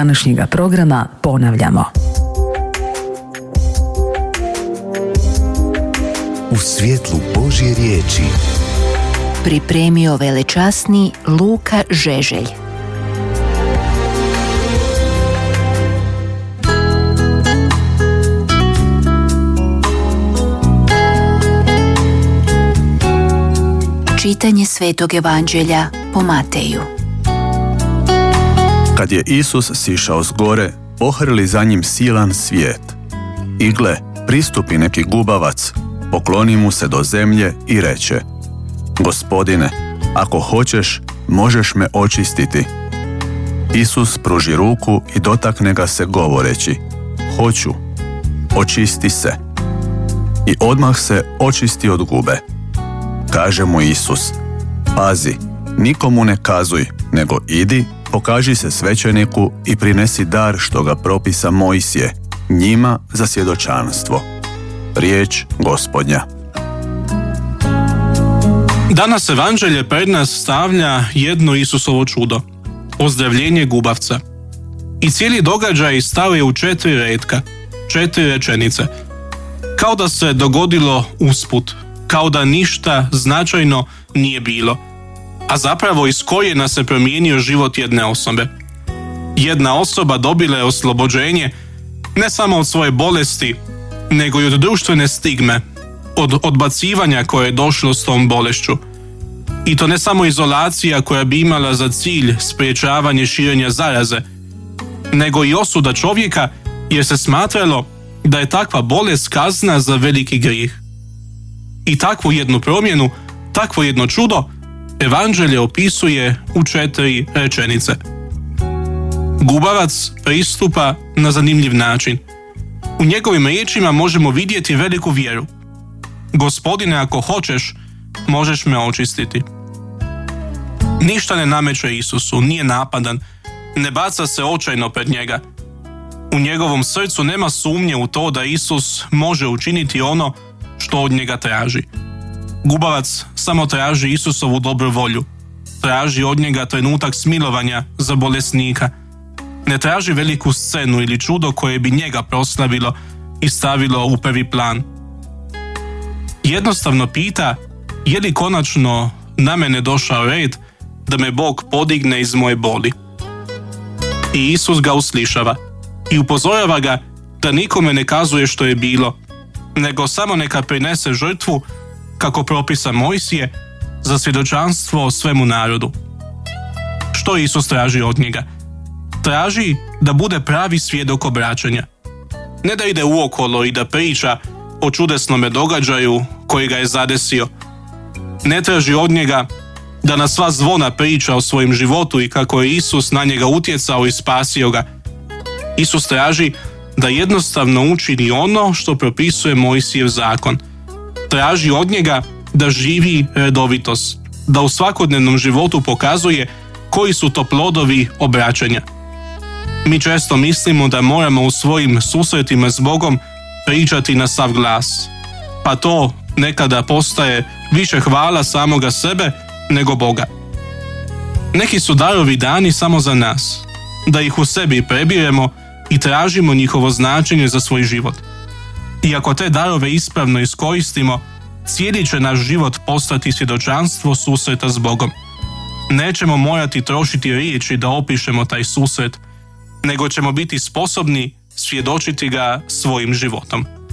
današnjega programa ponavljamo. U svjetlu Božje riječi pripremio velečasni Luka Žeželj. Čitanje Svetog Evanđelja po Mateju. Kad je Isus sišao s gore, pohrli za njim silan svijet. I gle, pristupi neki gubavac, pokloni mu se do zemlje i reče: Gospodine, ako hoćeš, možeš me očistiti. Isus pruži ruku i dotakne ga se govoreći: Hoću, očisti se. I odmah se očisti od gube. Kaže mu Isus: Pazi, nikomu ne kazuj, nego idi, pokaži se svećeniku i prinesi dar što ga propisa Mojsije, njima za svjedočanstvo. Riječ Gospodnja. Danas Evanđelje pred nas stavlja jedno Isusovo čudo, ozdravljenje gubavca. I cijeli događaj stao je u 4 retka, 4 rečenice. Kao da se dogodilo usput, kao da ništa značajno nije bilo. A zapravo iz korijena se promijenio život jedne osobe. Jedna osoba dobila je oslobođenje ne samo od svoje bolesti, nego i od društvene stigme, od odbacivanja koje je došlo s tom bolešću. I to ne samo izolacija koja bi imala za cilj spriječavanje širenja zaraze, nego i osuda čovjeka, jer se smatralo da je takva bolest kazna za veliki grijeh. I takvu jednu promjenu, takvo jedno čudo, Evanđelje opisuje u 4 rečenice. Gubavac pristupa na zanimljiv način. U njegovim riječima možemo vidjeti veliku vjeru. Gospodine, ako hoćeš, možeš me očistiti. Ništa ne nameće Isusu, nije napadan, ne baca se očajno pred njega. U njegovom srcu nema sumnje u to da Isus može učiniti ono što od njega traži. Gubavac samo traži Isusovu dobru volju. Traži od njega trenutak smilovanja za bolesnika. Ne traži veliku scenu ili čudo koje bi njega proslavilo i stavilo u prvi plan. Jednostavno pita: je li konačno na mene došao red da me Bog podigne iz moje boli? I Isus ga uslišava i upozorava ga da nikome ne kazuje što je bilo, nego samo neka prinese žrtvu kako propisa Mojsije za svjedočanstvo svemu narodu. Što Isus traži od njega? Traži da bude pravi svjedok obraćanja. Ne da ide uokolo i da priča o čudesnome događaju koji ga je zadesio. Ne traži od njega da na sva zvona priča o svojem životu i kako je Isus na njega utjecao i spasio ga. Isus traži da jednostavno učini ono što propisuje Mojsijev zakon. Traži od njega da živi redovitost, da u svakodnevnom životu pokazuje koji su to plodovi obraćanja. Mi često mislimo da moramo u svojim susretima s Bogom pričati na sav glas, pa to nekada postaje više hvala samoga sebe nego Boga. Neki su darovi dani samo za nas, da ih u sebi prebiremo i tražimo njihovo značenje za svoj život. I ako te darove ispravno iskoristimo, cijeli će naš život postati svjedočanstvo susreta s Bogom. Nećemo morati trošiti riječi da opišemo taj susret, nego ćemo biti sposobni svjedočiti ga svojim životom.